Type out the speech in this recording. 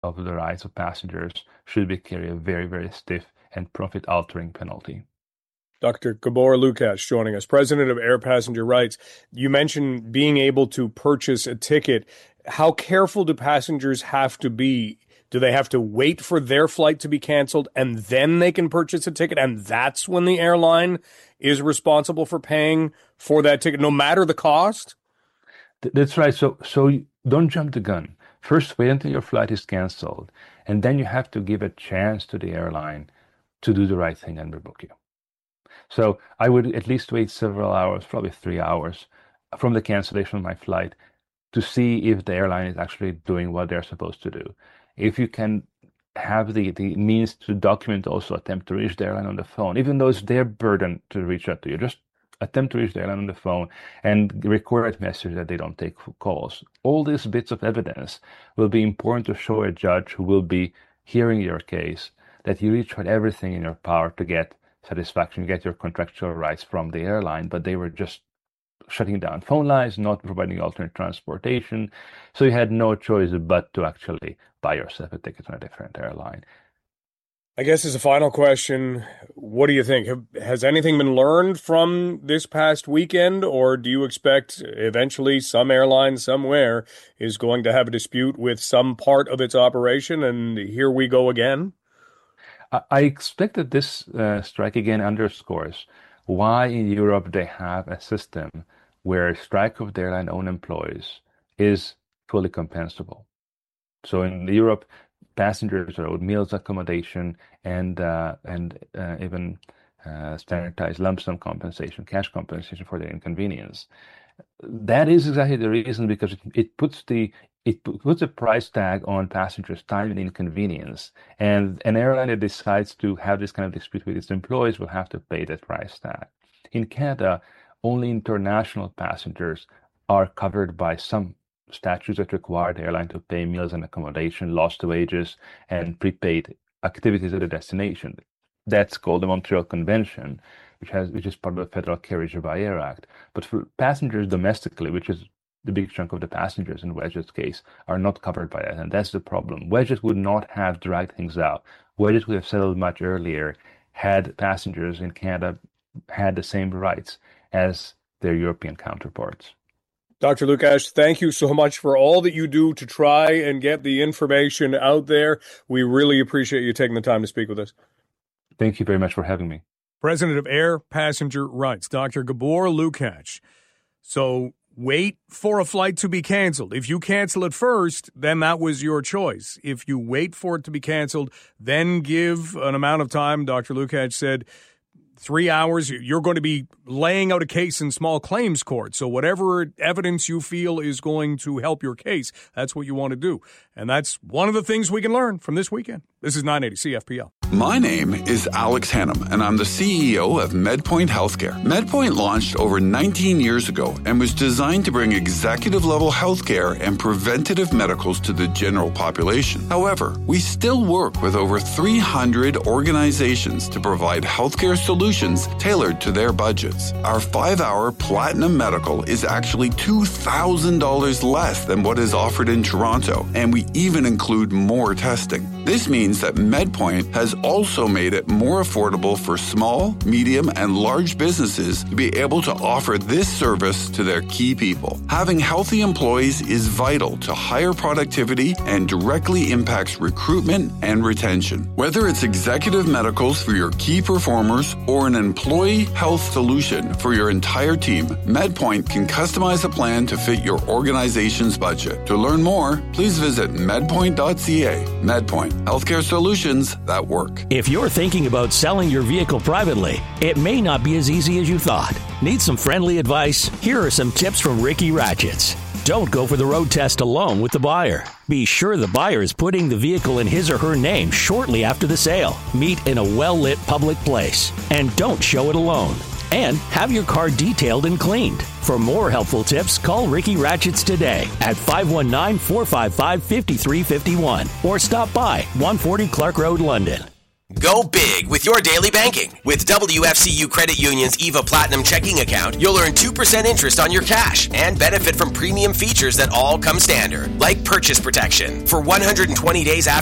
of the rights of passengers should be carry a very, very stiff and profit-altering penalty. Dr. Gabor Lukacs joining us, president of Air Passenger Rights. You mentioned being able to purchase a ticket. How careful do passengers have to be? Do they have to wait for their flight to be canceled and then they can purchase a ticket? And that's when the airline is responsible for paying for that ticket, no matter the cost? That's right. So don't jump the gun. First, wait until your flight is canceled, and then you have to give a chance to the airline to do the right thing and rebook you. So I would at least wait several hours, probably 3 hours, from the cancellation of my flight to see if the airline is actually doing what they're supposed to do. If you can have the means to document, also attempt to reach the airline on the phone, even though it's their burden to reach out to you, just attempt to reach the airline on the phone and record a message that they don't take calls. All these bits of evidence will be important to show a judge who will be hearing your case that you tried everything in your power to get satisfaction, get your contractual rights from the airline, but they were just shutting down phone lines, not providing alternate transportation. So you had no choice but to actually buy yourself a ticket on a different airline. I guess as a final question, what do you think? Has anything been learned from this past weekend, or do you expect eventually some airline somewhere is going to have a dispute with some part of its operation, and here we go again? I expect that this strike again underscores why in Europe they have a system where a strike of the airline-owned employees is fully compensable. So in Europe, passengers are owed meals, accommodation, and even standardized lump sum compensation, cash compensation for their inconvenience. That is exactly the reason, because it puts a price tag on passengers' time and inconvenience. And an airline that decides to have this kind of dispute with its employees will have to pay that price tag. In Canada, only international passengers are covered by some statutes that require the airline to pay meals and accommodation, lost wages, and prepaid activities at the destination. That's called the Montreal Convention, which is part of the Federal Carriage by Air Act. But for passengers domestically, which is the big chunk of the passengers in WestJet's case, are not covered by that, and that's the problem. WestJet would not have dragged things out. WestJet would have settled much earlier had passengers in Canada had the same rights as their European counterparts. Dr. Lukacs, thank you so much for all that you do to try and get the information out there. We really appreciate you taking the time to speak with us. Thank you very much for having me. President of Air Passenger Rights, Dr. Gabor Lukacs. So wait for a flight to be canceled. If you cancel it first, then that was your choice. If you wait for it to be canceled, then give an amount of time, Dr. Lukacs said, 3 hours, you're going to be laying out a case in small claims court. So whatever evidence you feel is going to help your case, that's what you want to do. And that's one of the things we can learn from this weekend. This is 980 CFPL. My name is Alex Hannum, and I'm the CEO of MedPoint Healthcare. MedPoint launched over 19 years ago and was designed to bring executive-level healthcare and preventative medicals to the general population. However, we still work with over 300 organizations to provide healthcare solutions tailored to their budgets. Our 5-hour Platinum Medical is actually $2,000 less than what is offered in Toronto, and we even include more testing. This means that MedPoint has also made it more affordable for small, medium, and large businesses to be able to offer this service to their key people. Having healthy employees is vital to higher productivity and directly impacts recruitment and retention. Whether it's executive medicals for your key performers or an employee health solution for your entire team, MedPoint can customize a plan to fit your organization's budget. To learn more, please visit medpoint.ca. MedPoint, healthcare solutions that work. If you're thinking about selling your vehicle privately, it may not be as easy as you thought. Need some friendly advice? Here are some tips from Ricky Ratchets. Don't go for the road test alone with the buyer. Be sure the buyer is putting the vehicle in his or her name shortly after the sale. Meet in a well-lit public place. And don't show it alone. And have your car detailed and cleaned. For more helpful tips, call Ricky Ratchets today at 519-455-5351 or stop by 140 Clark Road, London. Go big with your daily banking. With WFCU Credit Union's EVA Platinum checking account, you'll earn 2% interest on your cash and benefit from premium features that all come standard, like purchase protection for 120 days after